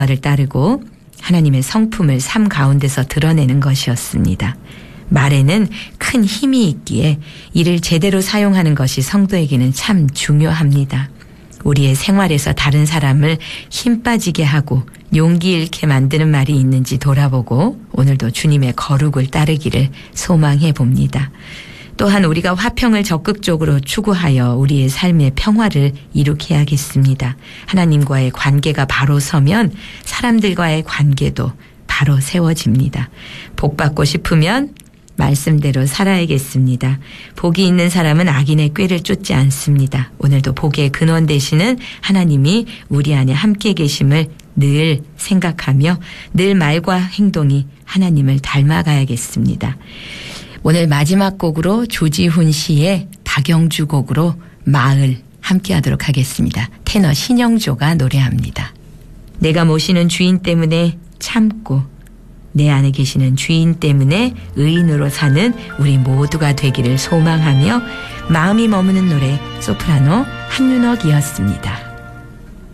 를 따르고 하나님의 성품을 삶 가운데서 드러내는 것이었습니다. 말에는 큰 힘이 있기에 이를 제대로 사용하는 것이 성도에게는 참 중요합니다. 우리의 생활에서 다른 사람을 힘 빠지게 하고 용기 잃게 만드는 말이 있는지 돌아보고 오늘도 주님의 거룩을 따르기를 소망해 봅니다. 또한 우리가 화평을 적극적으로 추구하여 우리의 삶의 평화를 이룩해야겠습니다. 하나님과의 관계가 바로 서면 사람들과의 관계도 바로 세워집니다. 복 받고 싶으면 말씀대로 살아야겠습니다. 복이 있는 사람은 악인의 꾀를 쫓지 않습니다. 오늘도 복의 근원 되시는 하나님이 우리 안에 함께 계심을 늘 생각하며 늘 말과 행동이 하나님을 닮아가야겠습니다. 오늘 마지막 곡으로 조지훈 씨의 박영주 곡으로 마을 함께 하도록 하겠습니다. 테너 신영조가 노래합니다. 내가 모시는 주인 때문에 참고 내 안에 계시는 주인 때문에 의인으로 사는 우리 모두가 되기를 소망하며 마음이 머무는 노래 소프라노 한윤옥이었습니다.